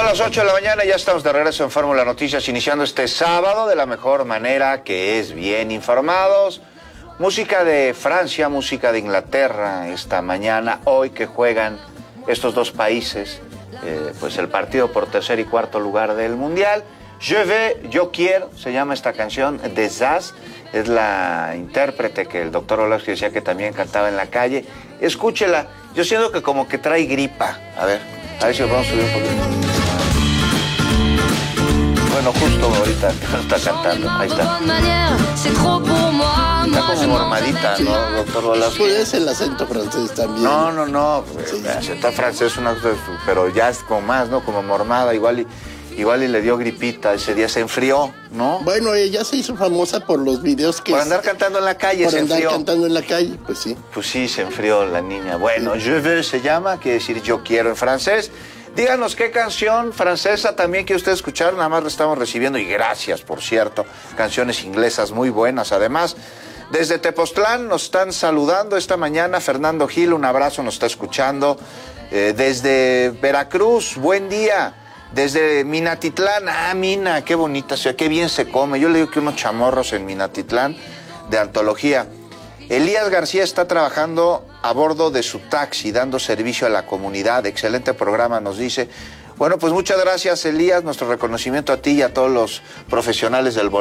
Son las 8 de la mañana y ya estamos de regreso en Fórmula Noticias, iniciando este sábado de la mejor manera, que es bien informados. Música de Francia, música de Inglaterra esta mañana, hoy que juegan estos dos países, pues el partido por tercer y cuarto lugar del Mundial. Yo quiero, se llama esta canción, de Zaz, es la intérprete que el doctor Olaski decía que también cantaba en la calle. Escúchela, yo siento que como que trae gripa. A ver si lo vamos a subir un poquito. Bueno, justo ahorita está cantando, ahí está. Está como mormadita, ¿no, doctor Olaski? Pues es el acento francés también. No, sí. El acento francés, pero ya es como más, ¿no? Como mormada, igual y le dio gripita, ese día se enfrió, ¿no? Bueno, ella se hizo famosa por los videos que... Por andar cantando en la calle, se enfrió. Por andar cantando en la calle, pues sí. Pues sí, se enfrió la niña. Bueno, Je veux se llama, quiere decir yo quiero en francés. Díganos qué canción francesa también que ustedes escucharon, nada más la estamos recibiendo, y gracias, por cierto. Canciones inglesas muy buenas, además. Desde Tepoztlán nos están saludando esta mañana, Fernando Gil, un abrazo, nos está escuchando. Desde Veracruz, buen día. Desde Minatitlán, Mina, qué bonita ciudad, qué bien se come. Yo le digo que unos chamorros en Minatitlán de antología. Elías García está trabajando a bordo de su taxi, dando servicio a la comunidad. Excelente programa, nos dice. Bueno, pues muchas gracias, Elías. Nuestro reconocimiento a ti y a todos los profesionales del